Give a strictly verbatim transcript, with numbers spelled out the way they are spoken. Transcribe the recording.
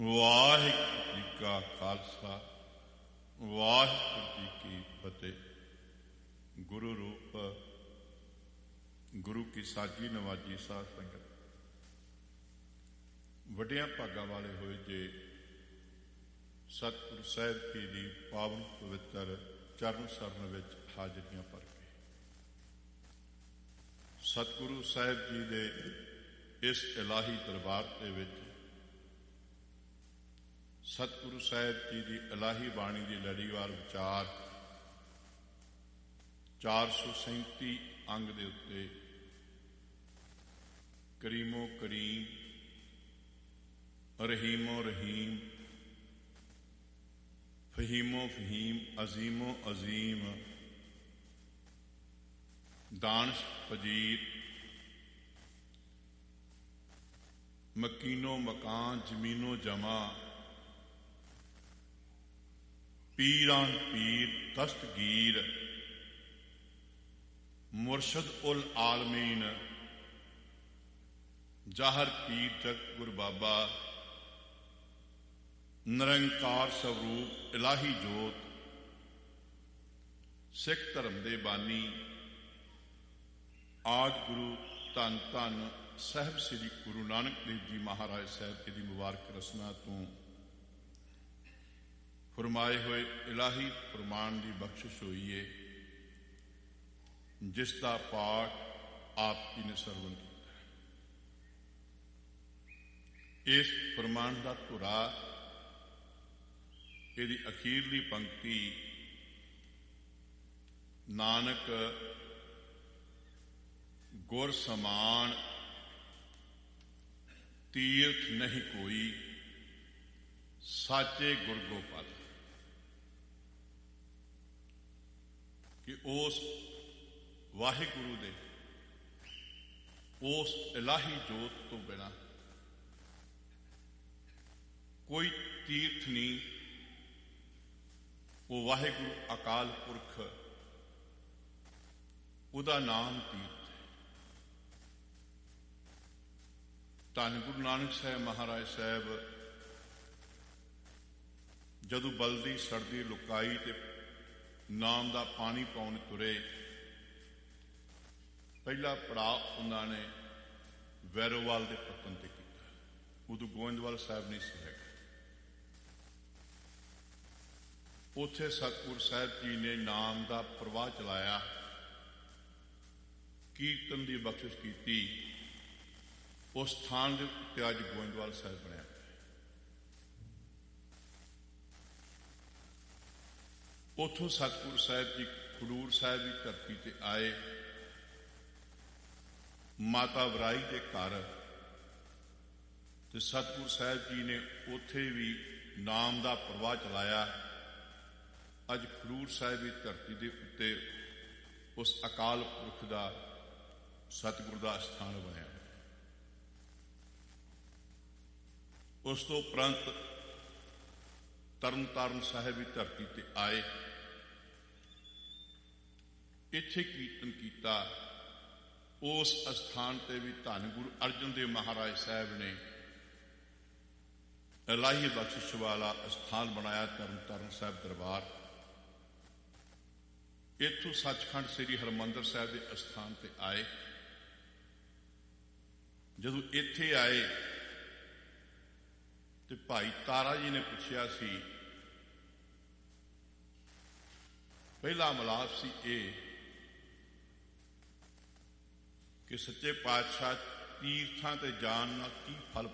ਵਾਹਿਗੁਰੂ ਜੀ ਕਾ ਖਾਲਸਾ ਵਾਹਿਗੁਰੂ ਜੀ ਕੀ ਫਤਿਹ। ਗੁਰੂ ਰੂਪ ਗੁਰੂ ਕੀ ਸਾਜੀ ਨਵਾਜੀ ਸਾਧ ਸੰਗਤ, ਵੱਡਿਆਂ ਭਾਗਾਂ ਵਾਲੇ ਹੋਏ ਜੇ ਸਤਿਗੁਰੂ ਸਾਹਿਬ ਜੀ ਦੀ ਪਾਵਨ ਪਵਿੱਤਰ ਚਰਨ ਸਰਨ ਵਿੱਚ ਹਾਜ਼ਰੀਆਂ ਭਰ ਕੇ ਸਤਿਗੁਰੂ ਸਾਹਿਬ ਜੀ ਦੇ ਇਸ ਇਲਾਹੀ ਦਰਬਾਰ ਦੇ ਵਿੱਚ ਸਤਿਗੁਰੂ ਸਾਹਿਬ ਜੀ ਦੀ ਇਲਾਹੀ ਬਾਣੀ ਦੀ ਲੜੀਵਾਰ ਵਿਚਾਰ ਚਾਰ ਸੌ ਸੈਂਤੀ ਅੰਗ ਦੇ ਉੱਤੇ ਕਰੀਮੋ ਕਰੀਮ, ਰਹੀਮੋ ਰਹੀਮ, ਫਹੀਮੋ ਫਹੀਮ, ਅਜ਼ੀਮੋ ਅਜ਼ੀਮ, ਦਾਨਸ਼ ਫਜੀਰ, ਮਕੀਨੋ ਮਕਾਨ, ਜ਼ਮੀਨੋ ਜਮਾ, ਪੀਰਾਨ ਪੀਰ, ਦਸਤਗੀਰ, ਮੁਰਸ਼ਦ ਉਲ ਆਲਮੀਨ, ਜ਼ਾਹਰ ਪੀਰ ਜਗ ਗੁਰ ਬਾਬਾ, ਨਿਰੰਕਾਰ ਸਵਰੂਪ ਇਲਾਹੀ ਜੋਤ, ਸਿੱਖ ਧਰਮ ਦੇ ਬਾਨੀ ਆਦਿ ਗੁਰੂ ਧੰਨ ਧੰਨ ਸਾਹਿਬ ਸ੍ਰੀ ਗੁਰੂ ਨਾਨਕ ਦੇਵ ਜੀ ਮਹਾਰਾਜ ਸਾਹਿਬ ਜੀ ਦੀ ਮੁਬਾਰਕ ਰਸਨਾ ਤੋਂ ਫਰਮਾਏ ਹੋਏ ਇਲਾਹੀ ਫਰਮਾਨ ਦੀ ਬਖਸ਼ਿਸ਼ ਹੋਈ ਏ, ਜਿਸ ਦਾ ਪਾਠ ਆਪ ਜੀ ਨੇ ਸਰਵਣ ਕੀਤਾ। ਇਸ ਫਰਮਾਨ ਦਾ ਧੁਰਾ, ਇਹਦੀ ਅਖੀਰਲੀ ਪੰਕਤੀ, ਨਾਨਕ ਗੁਰ ਸਮਾਨ ਤੀਰਥ ਨਹੀਂ ਕੋਈ, ਸਾਚੇ ਗੁਰ ਗੋਪਾਲ, ਕਿ ਉਸ ਵਾਹਿਗੁਰੂ ਦੇ ਉਸ ਇਲਾਹੀ ਜੋਤ ਤੋਂ ਬਿਨਾਂ ਕੋਈ ਤੀਰਥ ਨਹੀਂ। ਉਹ ਵਾਹਿਗੁਰੂ ਅਕਾਲ ਪੁਰਖ, ਉਹਦਾ ਨਾਮ ਤੀਰਥ ਹੈ। ਧੰਨ ਗੁਰੂ ਨਾਨਕ ਸਾਹਿਬ ਮਹਾਰਾਜ ਸਾਹਿਬ ਜਦੋਂ ਬਲਦੀ ਸੜਦੀ ਲੁਕਾਈ ਤੇ ਨਾਮ ਦਾ ਪਾਣੀ ਪਾਉਣ ਤੁਰੇ, ਪਹਿਲਾ ਪੜਾਅ ਉਹਨਾਂ ਨੇ ਵੈਰੋਵਾਲ ਦੇ ਪੱਤਨ ਤੇ ਕੀਤਾ। ਉਦੋਂ ਗੋਇੰਦਵਾਲ ਸਾਹਿਬ ਨਹੀਂ ਸੀ ਹੈਗਾ। ਉੱਥੇ ਸਤਿਗੁਰੂ ਸਾਹਿਬ ਜੀ ਨੇ ਨਾਮ ਦਾ ਪ੍ਰਵਾਹ ਚਲਾਇਆ, ਕੀਰਤਨ ਦੀ ਬਖਸ਼ਿਸ਼ ਕੀਤੀ। ਉਸ ਸਥਾਨ ਦੇ ਉੱਤੇ ਅੱਜ ਗੋਇੰਦਵਾਲ ਸਾਹਿਬ ਬਣਿਆ। ਉੱਥੋਂ ਸਤਿਗੁਰੂ ਸਾਹਿਬ ਜੀ ਖਡੂਰ ਸਾਹਿਬ ਦੀ ਧਰਤੀ ਤੇ ਆਏ, ਮਾਤਾ ਵਰਾਈ ਦੇ ਘਰ, ਤੇ ਸਤਿਗੁਰੂ ਸਾਹਿਬ ਜੀ ਨੇ ਉੱਥੇ ਵੀ ਨਾਮ ਦਾ ਪ੍ਰਵਾਹ ਚਲਾਇਆ। ਅੱਜ ਖਡੂਰ ਸਾਹਿਬ ਦੀ ਧਰਤੀ ਦੇ ਉੱਤੇ ਉਸ ਅਕਾਲ ਪੁਰਖ ਦਾ ਸਤਿਗੁਰ ਦਾ ਸਥਾਨ ਬਣਿਆ। ਉਸ ਤੋਂ ਉਪਰੰਤ ਤਰਨ ਤਾਰਨ ਸਾਹਿਬ ਦੀ ਧਰਤੀ ਤੇ ਆਏ, ਇੱਥੇ ਕੀਰਤਨ ਕੀਤਾ। ਉਸ ਅਸਥਾਨ ਤੇ ਵੀ ਧੰਨ ਗੁਰੂ ਅਰਜਨ ਦੇਵ ਮਹਾਰਾਜ ਸਾਹਿਬ ਨੇ ਇਲਾਹੀ ਬਖਸ਼ਿਸ਼ ਵਾਲਾ ਅਸਥਾਨ ਬਣਾਇਆ, ਤਰਨ ਤਾਰਨ ਸਾਹਿਬ ਦਰਬਾਰ। ਇੱਥੋਂ ਸੱਚਖੰਡ ਸ੍ਰੀ ਹਰਿਮੰਦਰ ਸਾਹਿਬ ਦੇ ਅਸਥਾਨ ਤੇ ਆਏ। ਜਦੋਂ ਇੱਥੇ ਆਏ ਤੇ ਭਾਈ ਤਾਰਾ ਜੀ ਨੇ ਪੁੱਛਿਆ ਸੀ, ਪਹਿਲਾ ਮਿਲਾਪ ਸੀ ਇਹ ਕਿ ਸੱਚੇ ਪਾਤਸ਼ਾਹ ਤੀਰਥਾਂ ਤੇ ਜਾਣ ਨਾਲ ਕੀ ਫਲ